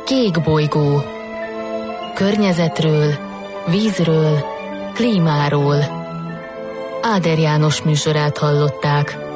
Kék bolygó. Környezetről, vízről, klímáról. Áder János műsorát hallották.